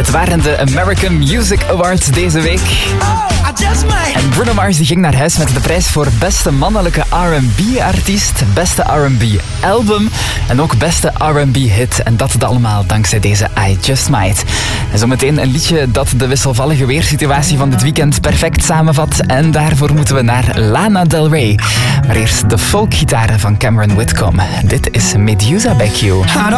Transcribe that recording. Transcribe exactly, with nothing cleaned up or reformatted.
Het waren de American Music Awards deze week. En Bruno Mars die ging naar huis met de prijs voor beste mannelijke R en B-artiest, beste R en B-album en ook beste R en B-hit. En dat allemaal dankzij deze I Just Might. En zometeen een liedje dat de wisselvallige weersituatie van dit weekend perfect samenvat. En daarvoor moeten we naar Lana Del Rey. Maar eerst de folkgitaren van Cameron Whitcomb. Dit is Medusa Back You.